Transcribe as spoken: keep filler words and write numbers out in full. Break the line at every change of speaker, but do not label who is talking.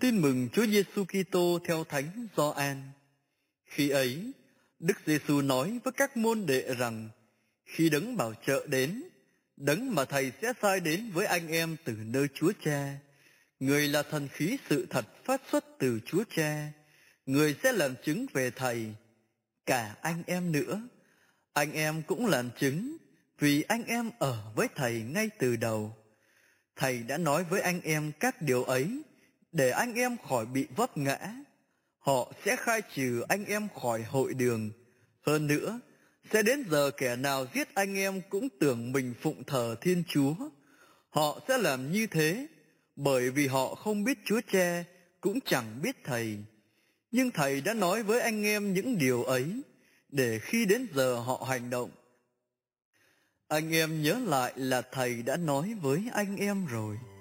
Tin mừng Chúa Giêsu Kitô theo Thánh Gioan. Khi ấy, Đức Giêsu nói với các môn đệ rằng: khi Đấng Bảo Trợ đến, Đấng mà Thầy sẽ sai đến với anh em từ nơi Chúa Cha, người là thần khí sự thật phát xuất từ Chúa Cha, người sẽ làm chứng về Thầy. Cả anh em nữa, anh em cũng làm chứng, vì anh em ở với Thầy ngay từ đầu. Thầy đã nói với anh em các điều ấy để anh em khỏi bị vấp ngã. Họ sẽ khai trừ anh em khỏi hội đường. Hơn nữa, sẽ đến giờ kẻ nào giết anh em cũng tưởng mình phụng thờ Thiên Chúa. Họ sẽ làm như thế bởi vì họ không biết Chúa Cha, cũng chẳng biết Thầy. Nhưng Thầy đã nói với anh em những điều ấy để khi đến giờ họ hành động. Anh em nhớ lại là Thầy đã nói với anh em rồi.